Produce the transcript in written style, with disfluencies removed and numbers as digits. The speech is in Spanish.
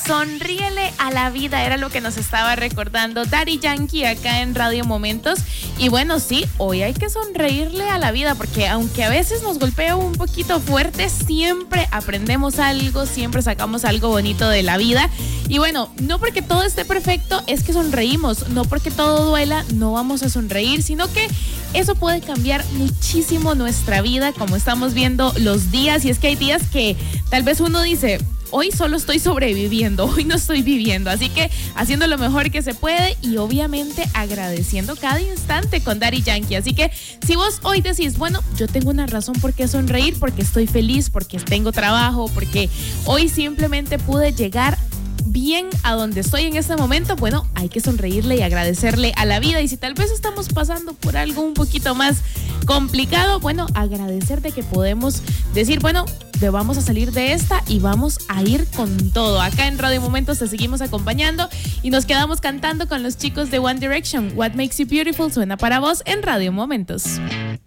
Sonríele a la vida, era lo que nos estaba recordando Daddy Yankee acá en Radio Momentos. Y bueno, sí, hoy hay que sonreírle a la vida, porque aunque a veces nos golpea un poquito fuerte, siempre aprendemos algo, siempre sacamos algo bonito de la vida. Y bueno, no porque todo esté perfecto es que sonreímos, no porque todo duela no vamos a sonreír, sino que eso puede cambiar muchísimo nuestra vida, como estamos viendo los días. Y es que hay días que tal vez uno dice, hoy solo estoy sobreviviendo, hoy no estoy viviendo, así que haciendo lo mejor que se puede y obviamente agradeciendo cada instante con Daddy Yankee. Así que si vos hoy decís, bueno, yo tengo una razón por qué sonreír, porque estoy feliz, porque tengo trabajo, porque hoy simplemente pude llegar bien a donde estoy en este momento, bueno, hay que sonreírle y agradecerle a la vida. Y si tal vez estamos pasando por algo un poquito más complicado, bueno, agradecer de que podemos decir, bueno, vamos a salir de esta y vamos a ir con todo. Acá en Radio Momentos te seguimos acompañando y nos quedamos cantando con los chicos de One Direction. What Makes You Beautiful suena para vos en Radio Momentos.